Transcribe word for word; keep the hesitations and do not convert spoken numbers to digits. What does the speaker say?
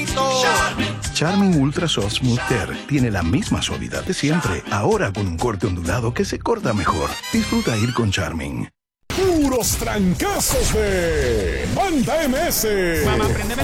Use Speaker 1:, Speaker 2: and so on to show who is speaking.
Speaker 1: suavecito.
Speaker 2: Charmin Ultra Soft Smooth Tear tiene la misma suavidad de siempre, ahora con un corte ondulado que se corta mejor. Disfruta ir con Charmin.
Speaker 3: Puros trancazos de Banda M S.
Speaker 1: Mamá, préndeme